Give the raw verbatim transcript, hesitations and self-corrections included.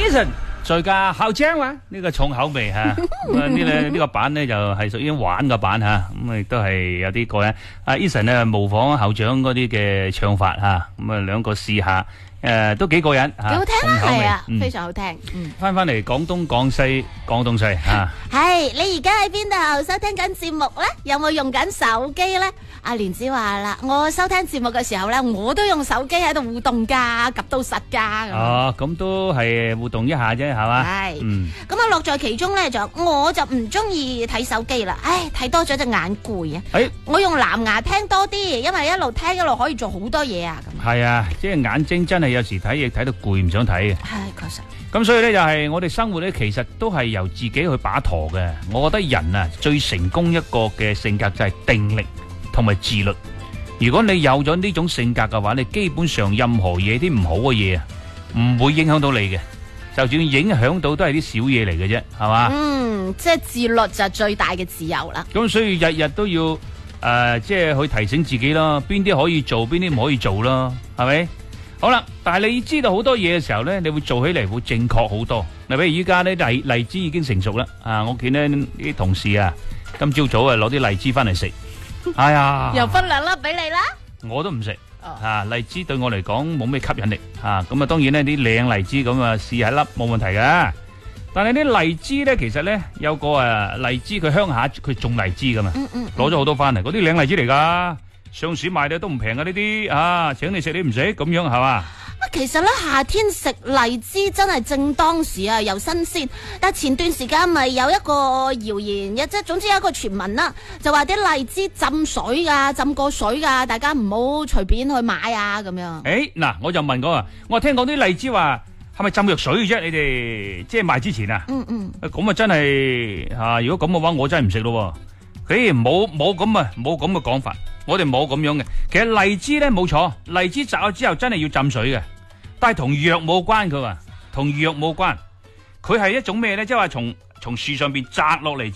Eason 在家校長話呢個重口味吓，咁啊呢個呢個版咧就係屬於玩嘅版吓，咁啊亦都係有啲個人。阿 Eason 咧模仿校長嗰啲嘅唱法吓，咁啊兩個試下。誒，都幾過癮， 幾好聽啊，係啊，非常好聽。嗯， 翻翻嚟廣東廣西廣東西吓， 係你而家喺邊度收聽緊節目咧？有冇用緊手機咧？阿蓮子話啦，我收聽節目嘅時候咧，我都用手機喺度互動噶，及到實噶。 哦，咁都係互動一下啫，係嘛？ 係， 嗯， 咁啊樂在其中咧，就我就唔中意睇手機啦，唉，睇多咗隻眼攰啊。 誒， 我用藍牙聽多啲，因為一路聽一路可以做好多嘢啊。咁係啊，即係眼睛真係有時睇嘢睇到攰，唔想睇嘅。 係，確實。 咁所以咧，就係我哋生活咧，其實都係由自己去把舵嘅。我覺得人啊，最成功一個嘅性格就係定力同埋自律。如果你有咗呢種性格嘅話，你基本上任何嘢啲唔好嘅嘢啊，唔會影響到你嘅。就算影響到，都係啲小嘢嚟嘅啫，係嘛？ 嗯，即係自律就係最大嘅自由啦。 咁所以日日都要誒、呃，即係去提醒自己咯，邊啲可以做，邊啲唔可以做咯，係咪？好啦，但係你知道好多嘢嘅時候咧，你會做起嚟會正確好多。嗱，比如依家咧荔荔枝已經成熟啦，啊，我見咧啲同事啊，今朝早啊攞啲荔枝翻嚟食，哎呀， 又分兩粒俾你啦， 我都唔食。 哦、 啊，荔枝對我嚟講冇咩吸引力，啊，咁啊當然呢啲靚荔枝咁啊試下粒冇問題㗎。但係啲荔枝咧，其實咧有個誒荔枝佢鄉下佢種荔枝噶嘛，攞咗好多翻嚟，嗰啲靚荔枝嚟噶。上市賣嘅都唔平啊！呢啲啊，請你食你唔食咁樣係嘛？啊， 其實咧夏天食荔枝真係正當時啊，又新鮮。但係前段時間咪有一個謠言，即係總之有一個傳聞啦，就話啲荔枝浸水噶，浸過水噶，大家唔好隨便去買啊咁樣。 誒，嗱，我就問過啊，我聽講啲荔枝話係咪浸藥水嘅啫？你哋即係賣之前啊？ 嗯嗯。 咁啊真係吓，如果咁嘅話，我真係唔食咯。誒，冇冇咁啊，冇咁嘅講法。我哋冇咁樣嘅，其實荔枝咧冇錯，荔枝摘咗之後真係要浸水嘅，但係同藥冇關，佢話同藥冇關，佢係一種咩咧？即係話從從樹上邊摘落嚟。